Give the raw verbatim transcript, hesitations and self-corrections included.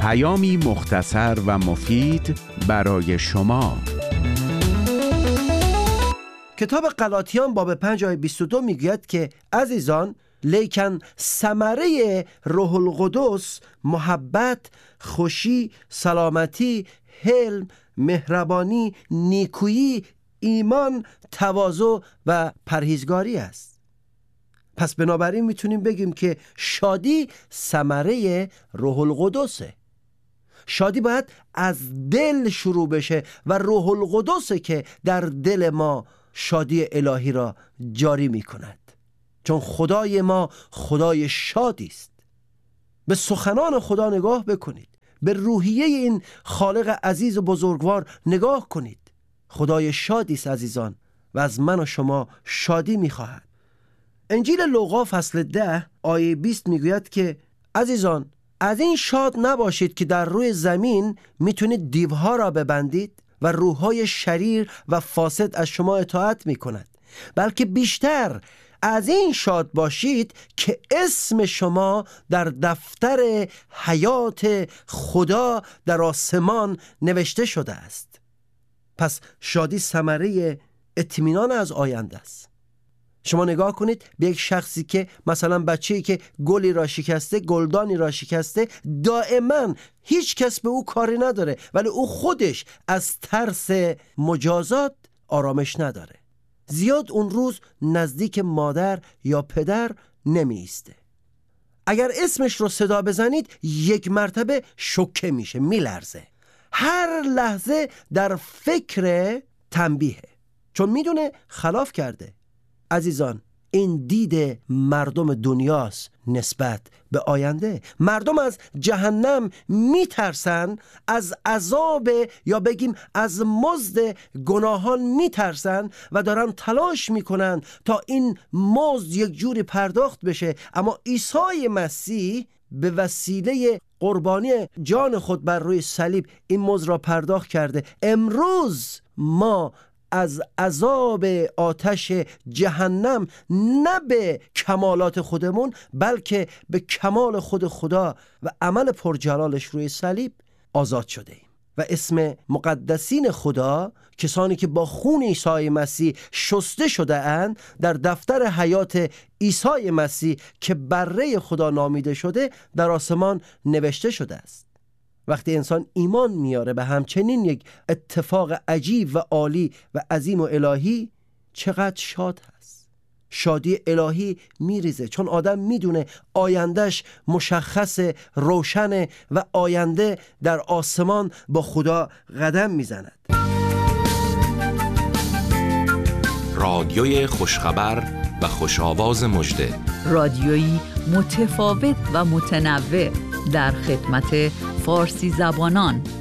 پیامی مختصر و مفید برای شما. کتاب غلاطیان باب پنج آیه بیست و دو میگوید که عزیزان، لیکن ثمره روح القدس محبت، خوشی، سلامتی، حلم، مهربانی، نیکویی، ایمان، تواضع و پرهیزگاری است. پس بنابراین میتونیم بگیم که شادی ثمره روح القدسه. شادی باید از دل شروع بشه و روح القدسه که در دل ما شادی الهی را جاری میکند، چون خدای ما خدای شادی است. به سخنان خدا نگاه بکنید، به روحیه این خالق عزیز و بزرگوار نگاه کنید. خدای شادی است عزیزان و از من و شما شادی میخواهد. انجیل لوقا فصل ده آیه بیست میگوید که عزیزان، از این شاد نباشید که در روی زمین میتونید دیوها را ببندید و روحهای شریر و فاسد از شما اطاعت میکند، بلکه بیشتر از این شاد باشید که اسم شما در دفتر حیات خدا در آسمان نوشته شده است. پس شادی ثمره اطمینان از آینده است. شما نگاه کنید به یک شخصی که مثلا بچه‌ای که گلی را شکسته، گلدانی را شکسته، دائما هیچ کس به او کاری نداره، ولی او خودش از ترس مجازات آرامش نداره. زیاد اون روز نزدیک مادر یا پدر نمی ایسته. اگر اسمش رو صدا بزنید یک مرتبه شوکه میشه، میلرزه. هر لحظه در فکر تنبیهه، چون میدونه خلاف کرده. عزیزان، این دید مردم دنیاست نسبت به آینده. مردم از جهنم میترسن، از عذاب یا بگیم از مزد گناهان میترسن و دارن تلاش میکنن تا این مزد یک جوری پرداخت بشه. اما عیسی مسیح به وسیله قربانی جان خود بر روی صلیب این مزد را پرداخت کرده. امروز ما از عذاب آتش جهنم نه به کمالات خودمون بلکه به کمال خود خدا و عمل پرجلالش روی صلیب آزاد شده ایم و اسم مقدسین خدا، کسانی که با خون عیسی مسیح شسته شده اند، در دفتر حیات عیسی مسیح که بره خدا نامیده شده در آسمان نوشته شده است. وقتی انسان ایمان میاره به همچنین یک اتفاق عجیب و عالی و عظیم و الهی، چقدر شاد هست. شادی الهی میریزه، چون آدم میدونه آیندهش مشخص، روشن و آینده در آسمان با خدا قدم میزند. رادیوی خوشخبر و خوشآواز مژده، رادیویی متفاوت و متنوع در خدمت فارسی زبانان.